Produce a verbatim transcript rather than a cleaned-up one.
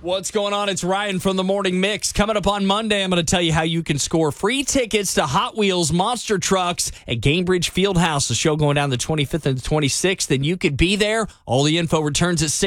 What's going on? It's Ryan from the Morning Mix. Coming up on Monday, I'm going to tell you how you can score free tickets to Hot Wheels Monster Trucks at Gainbridge Fieldhouse. The show going down the twenty-fifth and the twenty-sixth, and you could be there. All the info returns at six.